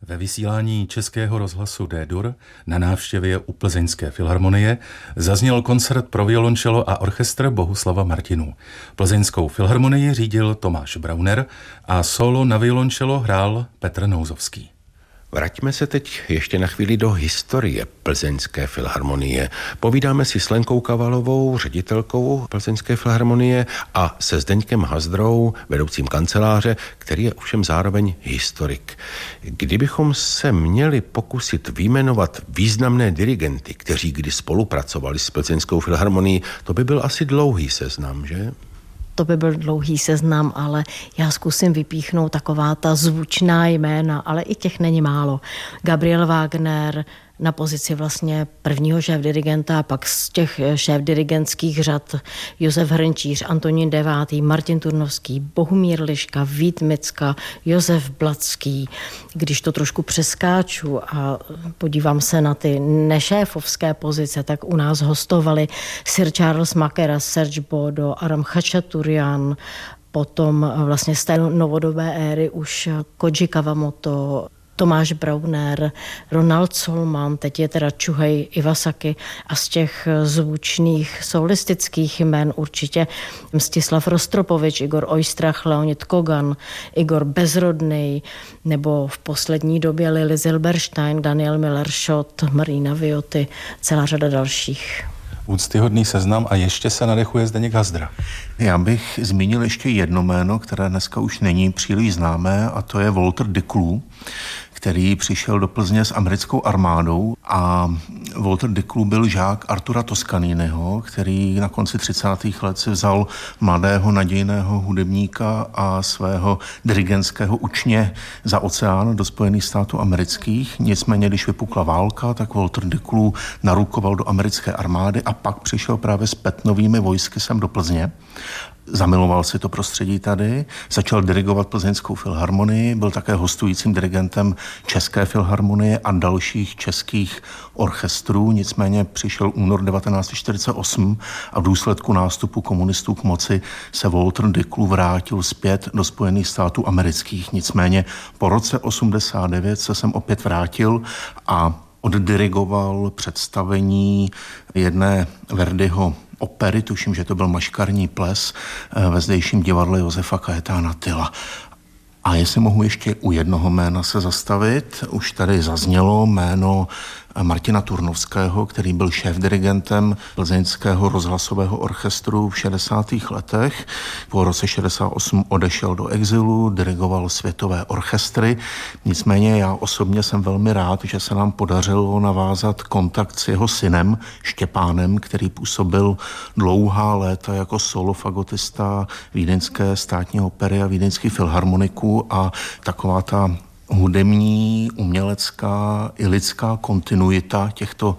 Ve vysílání Českého rozhlasu D-dur na návštěvě u Plzeňské filharmonie zazněl koncert pro violončelo a orchestr Bohuslava Martinů. Plzeňskou filharmonii řídil Tomáš Brauner a solo na violončelo hrál Petr Nouzovský. Vraťme se teď ještě na chvíli do historie Plzeňské filharmonie. Povídáme si s Lenkou Kavalovou, ředitelkou Plzeňské filharmonie, a se Zdeňkem Hazdrou, vedoucím kanceláře, který je ovšem zároveň historik. Kdybychom se měli pokusit vyjmenovat významné dirigenty, kteří kdy spolupracovali s Plzeňskou filharmonií, to by byl asi dlouhý seznam, že? To by byl dlouhý seznam, ale já zkusím vypíchnout taková ta zvučná jména, ale i těch není málo. Gabriel Wagner na pozici vlastně prvního šéfdirigenta, a pak z těch šéfdirigentských řad Josef Hrnčíř, Antonín Devátý, Martin Turnovský, Bohumír Liška, Vít Micka, Josef Blacký. Když to trošku přeskáču a podívám se na ty nešéfovské pozice, tak u nás hostovali Sir Charles Makera, Serge Bodo, Aram Khachaturian, potom vlastně z té novodobé éry už Koji Kawamoto, Tomáš Brauner, Ronald Solman, teď je teda Chuhei Iwasaki, a z těch zvučných solistických jmen určitě Mstislav Rostropovič, Igor Oistrach, Leonid Kogan, Igor Bezrodný, nebo v poslední době Lily Zilberstein, Daniel Miller-Schott, Marina Viotti, celá řada dalších. Úctyhodný seznam, a ještě se nadechuje Zdeněk Hazdra. Já bych zmínil ještě jedno jméno, které dneska už není příliš známé, a to je Walter Deklu, který přišel do Plzně s americkou armádou, a Walter Deklu byl žák Artura Toscaniniho, který na konci 30. let si vzal mladého nadějného hudebníka a svého dirigentského učně za oceán do Spojených států amerických. Nicméně, když vypukla válka, tak Walter Deklu narukoval do americké armády a pak přišel právě s Petnovými vojsky sem do Plzně. Zamiloval si to prostředí tady, začal dirigovat Plzeňskou filharmonii, byl také hostujícím dirigentem České filharmonie a dalších českých orchestrů, nicméně přišel únor 1948 a v důsledku nástupu komunistů k moci se Walter Deklu vrátil zpět do Spojených států amerických. Nicméně po roce 89 se sem opět vrátil a oddirigoval představení jedné Verdiho opery, tuším, že to byl Maškarní ples, ve zdejším divadle Josefa Kajetána Tyla. A jestli mohu ještě u jednoho jména se zastavit, už tady zaznělo jméno Martina Turnovského, který byl šéfdirigentem Plzeňského rozhlasového orchestru v 60. letech. Po roce 68 odešel do exilu, dirigoval světové orchestry. Nicméně já osobně jsem velmi rád, že se nám podařilo navázat kontakt s jeho synem Štěpánem, který působil dlouhá léta jako solofagotista Vídeňské státní opery a Vídeňských filharmoniků, a taková ta hudební, umělecká i lidská kontinuita těchto